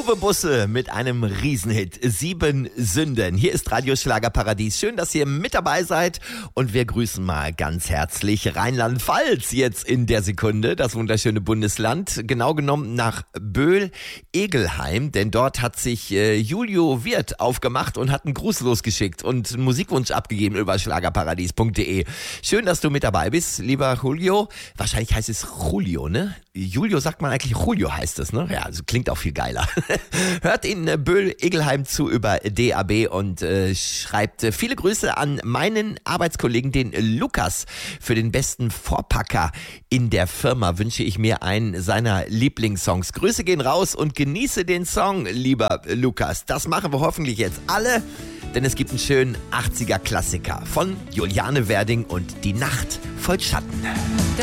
Uwe Busse mit einem Riesenhit, 7 Sünden. Hier ist Radio Schlagerparadies. Schön, dass ihr mit dabei seid und wir grüßen mal ganz herzlich Rheinland-Pfalz jetzt in der Sekunde, das wunderschöne Bundesland, genau genommen nach Böhl-Egelheim, denn dort hat sich Julio Wirth aufgemacht und hat einen Gruß losgeschickt und einen Musikwunsch abgegeben über schlagerparadies.de. Schön, dass du mit dabei bist, lieber Julio. Wahrscheinlich heißt es Julio, ne? Julio sagt man eigentlich, Julio heißt es, ne? Ja, also klingt auch viel geiler. Hört in Böhl-Egelheim zu über DAB und schreibt viele Grüße an meinen Arbeitskollegen, den Lukas. Für den besten Vorpacker in der Firma wünsche ich mir einen seiner Lieblingssongs. Grüße gehen raus und genieße den Song, lieber Lukas. Das machen wir hoffentlich jetzt alle, denn es gibt einen schönen 80er-Klassiker von Juliane Werding und Die Nacht voll Schatten.